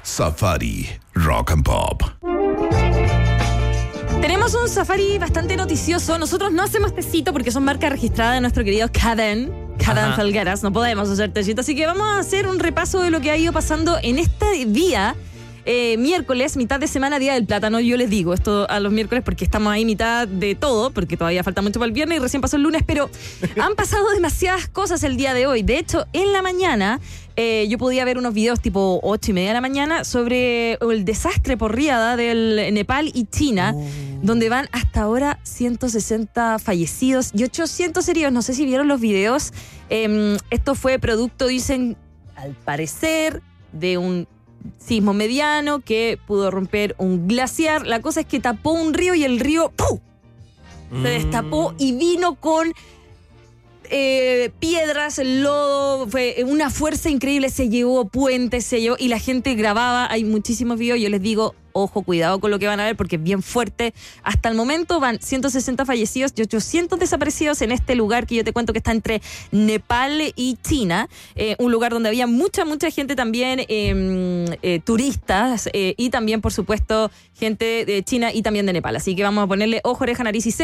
Safari Rock and Pop. Tenemos un safari bastante noticioso. Nosotros no hacemos tecito porque son marca registrada de nuestro querido Caden Felgueras. No podemos hacer tecito, así que vamos a hacer un repaso de lo que ha ido pasando en este día. Miércoles, mitad de semana, Día del Plátano. Yo les digo esto a los miércoles porque estamos ahí mitad de todo, porque todavía falta mucho para el viernes y recién pasó el lunes, pero han pasado demasiadas cosas el día de hoy. De hecho, en la mañana yo podía ver unos videos tipo 8:30 de la mañana sobre el desastre por riada del Nepal y China, donde van hasta ahora 160 fallecidos y 800 heridos. No sé si vieron los videos. Esto fue producto, dicen, al parecer, de un sismo mediano que pudo romper un glaciar. La cosa es que tapó un río y el río ¡pum! Se destapó y vino con piedras, lodo, fue una fuerza increíble, se llevó puentes, y la gente grababa. Hay muchísimos videos. Yo les digo, ojo, cuidado con lo que van a ver porque es bien fuerte. Hasta el momento van 160 fallecidos y 800 desaparecidos en este lugar que yo te cuento que está entre Nepal y China, un lugar donde había mucha gente también, turistas, y también, por supuesto, gente de China y también de Nepal. Así que vamos a ponerle ojo, oreja, nariz y ceja.